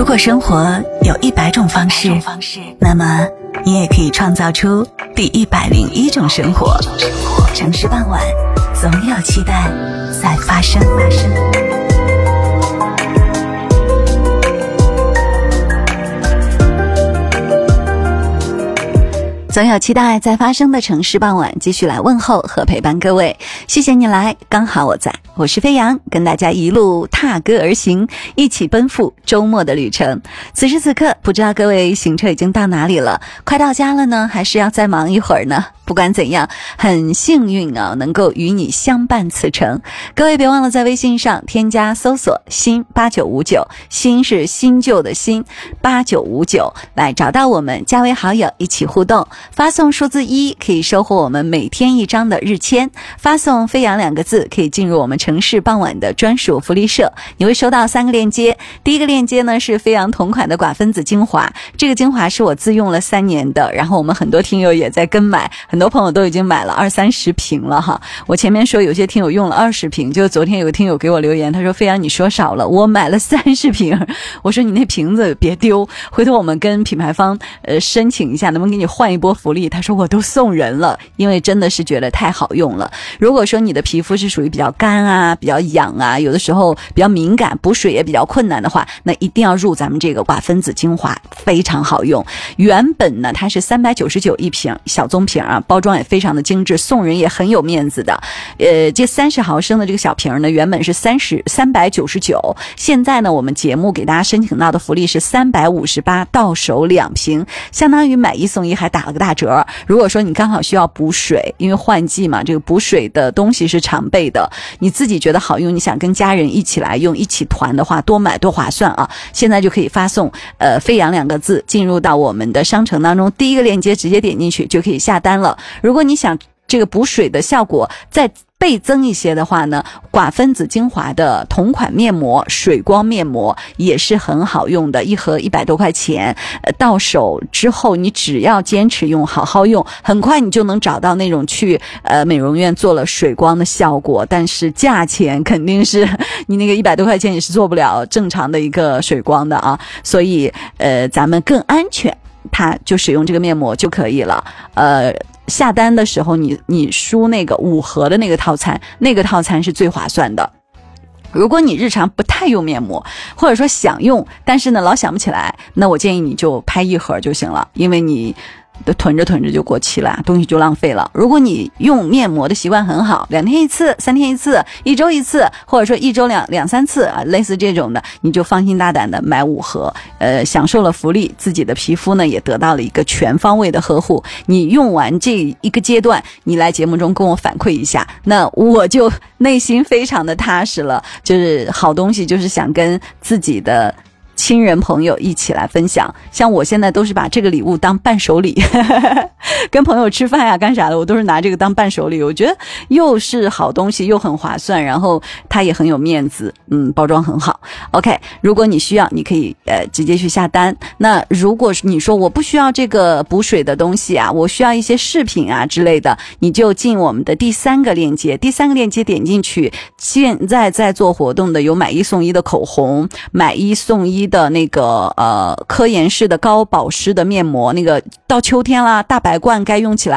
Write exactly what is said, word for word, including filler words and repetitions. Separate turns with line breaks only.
如果生活有一百种方式，那么你也可以创造出第一百零一种生活。城市傍晚，总有期待在发生。总有期待在发生的城市傍晚，继续来问候和陪伴各位。谢谢你来，刚好我在，我是飞扬，跟大家一路踏歌而行，一起奔赴周末的旅程。此时此刻，不知道各位行车已经到哪里了？快到家了呢，还是要再忙一会儿呢？不管怎样，很幸运啊，能够与你相伴此程。各位别忘了在微信上添加搜索新八九五九，新是新旧的新，八九五九，来找到我们，加为好友，一起互动。发送数字一可以收获我们每天一张的日签，发送飞扬两个字可以进入我们城市傍晚的专属福利社。你会收到三个链接，第一个链接呢是飞扬同款的寡分子精华，这个精华是我自用了三年的，然后我们很多听友也在跟买，很多朋友都已经买了二三十瓶了哈。我前面说有些听友用了二十瓶，就昨天有个听友给我留言，他说飞扬你说少了，我买了三十瓶。我说你那瓶子别丢，回头我们跟品牌方呃申请一下，能不能给你换一波福利。他说我都送人了，因为真的是觉得太好用了。如果说你的皮肤是属于比较干啊，比较痒啊，有的时候比较敏感，补水也比较困难的话，那一定要入咱们这个寡分子精华，非常好用。原本呢它是三百九十九一瓶，小棕瓶啊，包装也非常的精致，送人也很有面子的。呃，这三十毫升的这个小瓶呢，原本是三十三百九十九，现在呢我们节目给大家申请到的福利是三百五十八，到手两瓶，相当于买一送一，还打了个大折。如果说你刚好需要补水，因为换季嘛，这个补水的东西是常备的，你自己觉得好用，你想跟家人一起来用，一起团的话，多买多划算啊！现在就可以发送呃飞扬两个字进入到我们的商城当中，第一个链接直接点进去就可以下单了。如果你想这个补水的效果再倍增一些的话呢，寡分子精华的同款面膜水光面膜也是很好用的，一盒一百多块钱，呃，到手之后你只要坚持用，好好用，很快你就能找到那种去呃美容院做了水光的效果，但是价钱肯定是你那个一百多块钱也是做不了正常的一个水光的啊，所以呃咱们更安全，它就使用这个面膜就可以了。呃下单的时候你你输那个五盒的那个套餐，那个套餐是最划算的。如果你日常不太用面膜，或者说想用但是呢老想不起来，那我建议你就拍一盒就行了，因为你囤着囤着就过期了，东西就浪费了。如果你用面膜的习惯很好，两天一次，三天一次，一周一次，或者说一周两两三次啊，类似这种的，你就放心大胆的买五盒，呃，享受了福利，自己的皮肤呢也得到了一个全方位的呵护。你用完这一个阶段，你来节目中跟我反馈一下，那我就内心非常的踏实了。就是好东西，就是想跟自己的亲人朋友一起来分享，像我现在都是把这个礼物当伴手礼跟朋友吃饭呀干啥的，我都是拿这个当伴手礼，我觉得又是好东西又很划算，然后它也很有面子，嗯，包装很好。 OK， 如果你需要你可以呃直接去下单。那如果你说我不需要这个补水的东西啊，我需要一些饰品啊之类的，你就进我们的第三个链接，第三个链接点进去，现在在做活动的有买一送一的口红，买一送一的那个呃科颜氏的高保湿的面膜，那个到秋天啦，大白罐该用起来